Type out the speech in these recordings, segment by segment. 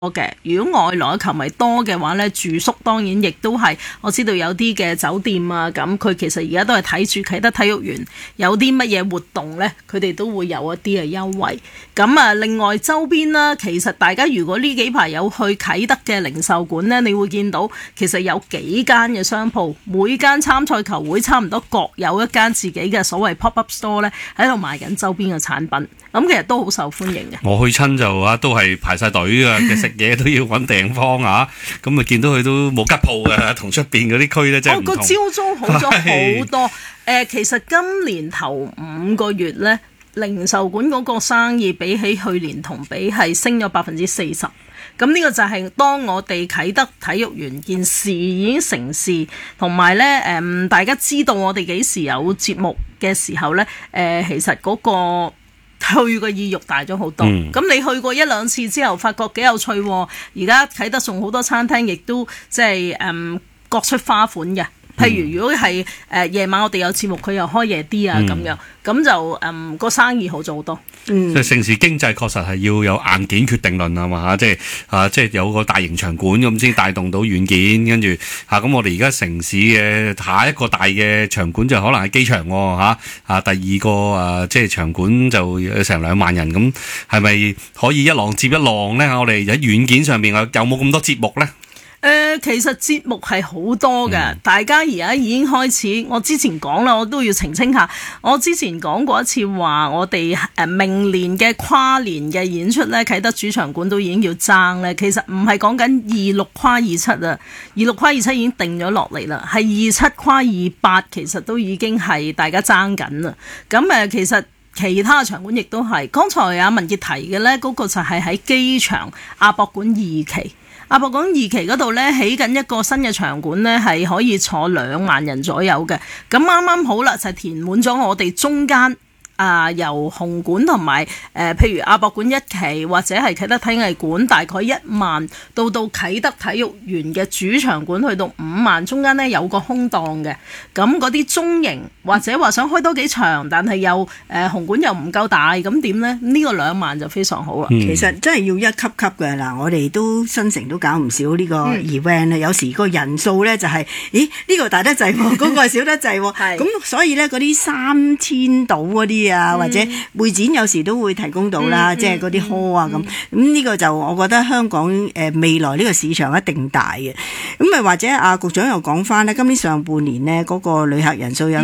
嘅。如果外來嘅球迷多嘅話呢，住宿當然亦都係我知道有啲嘅酒店啊，咁佢其實而家都係睇住啟德體育園有啲乜嘢活動呢，佢哋都會有一啲嘅優惠。咁啊，另外周邊啦，其實大家如果呢幾排有去啟德嘅零售館呢，你會見到其實有幾間嘅商鋪，每間參賽球會差唔多各有一間自己嘅所謂 pop-up store 呢，喺度賣緊周邊嘅產品。咁其實都好受歡迎嘅。 我去親就都係排晒隊嘅，食嘢都要揾地方啊。咁啊見到佢都冇吉鋪嘅，同出邊嗰啲區咧真係唔同。 個招租好咗好多。其實今年頭5個月咧，零售館嗰個生意比起去年同比係升咗40%。咁呢個就係當我哋啟德體育園件事已經成事，同埋咧大家知道我哋幾時有節目嘅時候咧，其實嗰個去個意欲大咗好多。咁你去過一兩次之後，發覺幾有趣喎。而家啟德仲好多餐廳，亦都即係各出花款嘅。譬如如果係夜晚我哋有節目，佢又開夜啲啊咁樣，咁就個生意好咗好多。 即係城市經濟確實係要有硬件決定論啊嘛，即係有個大型場館咁先帶動到軟件，跟住咁我哋而家城市嘅下一個大嘅場館就可能係機場喎。第二個即係場館就有成2萬人，咁係咪可以一浪接一浪咧？我哋喺軟件上面有冇咁多節目咧？ 其實節目係好多嘅，大家而家已經開始。我之前講啦，我都要澄清下。我之前講過一次話，我哋明年嘅跨年嘅演出咧，啟德主場館都已經要爭咧。其實唔係講緊26跨27啊，26跨27已經定咗落嚟啦，係27跨28，其實都已經係大家爭緊啦。咁其實其他場館亦都係。剛才阿文傑提嘅咧，嗰個就係喺機場亞博館2期。亞博館2期嗰度咧，起緊一個新嘅場館咧，係可以坐2萬人左右嘅。咁啱啱好啦，就係填滿咗我哋中間由紅館同埋譬如亞博館1期或者係啟德體藝館大概1萬，到啟德體育園嘅主場館去到5萬，中間呢有個空檔嘅。咁嗰啲中型或者話想開多幾場，但係又紅館又唔夠大，咁點呢？呢個2萬就非常好啦。 其實真係要一級級嘅嗱，我哋都新城都搞唔少呢個 event 有時個人數呢就係，呢個大得滯喎，嗰個少得滯喎。咁所以呢，嗰啲3000到嗰啲或者會展有時都會提供到啦，即係嗰啲 hall 啊咁呢個就我覺得香港未來呢個市場一定大嘅。咁咪或者局長又講翻呢，今年上半年呢嗰個旅客人數有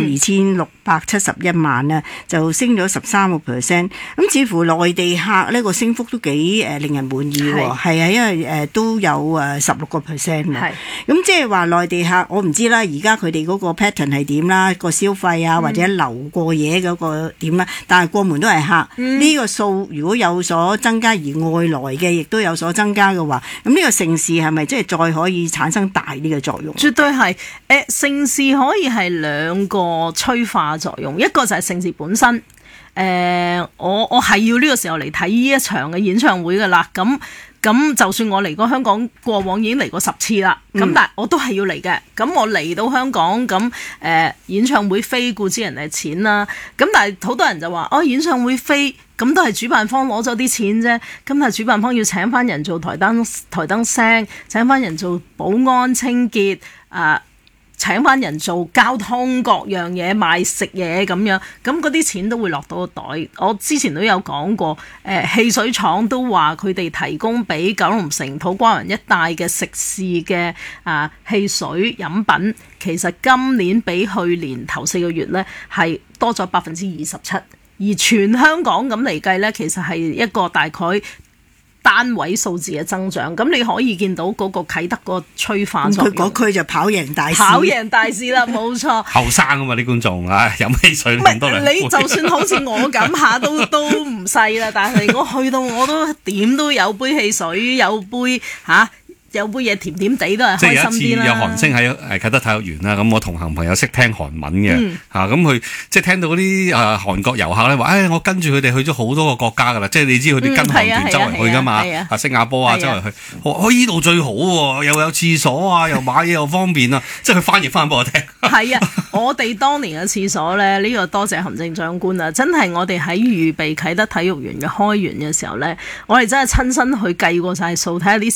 2671萬呢，就升咗13%。咁似乎內地客呢個升幅都幾令人滿意喎。係啊，因為都有16%。咁即係話內地客，我唔知啦，而家佢哋嗰個 pattern 係點啦，個消費啊或者留過夜嗰個點啦。但係過門都係客，呢個數如果有所增加，而外來嘅亦都有所增加嘅話，咁呢個盛事係咪即係再可以產生大啲嘅作用？ 絕對係。盛事可以係2個催化作用，一個就係盛事本身。我係要呢個時候嚟睇呢一場嘅演唱會㗎啦。咁就算我嚟過香港，過往已經嚟過10次啦，但係我都係要嚟嘅。咁我嚟到香港，咁演唱會飛顧之人係錢啦。咁但係好多人就話，演唱會飛咁都係主辦方攞咗啲錢啫。咁但係主辦方要請翻人做台燈聲，請翻人做保安清潔請翻人做交通各樣嘢，賣食嘢咁樣，咁嗰啲錢都會落到個袋。我之前都有講過，汽水廠都話佢哋提供俾九龍城土瓜灣一帶嘅食肆嘅汽水飲品，其實今年比去年頭4個月呢係多咗27%，而全香港咁嚟計呢，其實係一個大概單位數字嘅增長。咁你可以見到嗰個啟德嗰個催化作用， 佢嗰區就跑贏大市， 啦，冇錯。 後生啊嘛啲觀眾飲汽水咁多你就算好似我咁下都唔細啦，但係我去到我都點都有杯汽水，有杯嘢甜甜地都係開心啲啦。 即係有一次有韓星喺啟德體育園啦，咁我同行朋友識聽韓文嘅咁佢即係聽到嗰啲韓國遊客咧話，我跟住佢哋去咗好多個國家噶啦，即係你知佢哋跟韓團周圍去噶嘛，新加坡周圍去，依度最好喎，又有廁所啊，又買嘢又方便啊，即係佢翻譯翻俾我聽。 係啊，我哋當年嘅廁所咧，呢個多謝行政長官啊，真係我哋喺預備啟德體育園嘅開園嘅時候咧，我哋真係親身去計過晒數，睇下啲